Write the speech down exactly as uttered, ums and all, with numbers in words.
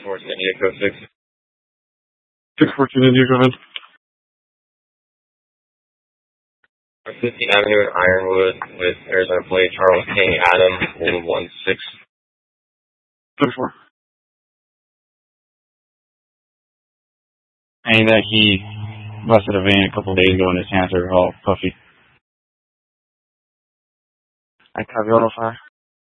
fourteen India, code six. six fourteen India, go ahead. fifteenth Avenue in Ironwood with Arizona plate Charles King Adam one one six. ten four. And that he busted a vein a couple of days ago and his hands are all puffy. I copy auto fire.